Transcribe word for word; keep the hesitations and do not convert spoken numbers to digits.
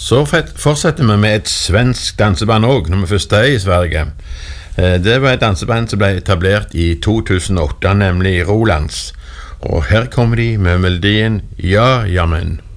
Så fortsetter vi med et svensk danseband også, når vi først er i Sverige. Det var et danseband som ble etablert i to tusen og åtte, nemlig Rolands. Og her kommer de med melodien Ja, jamen.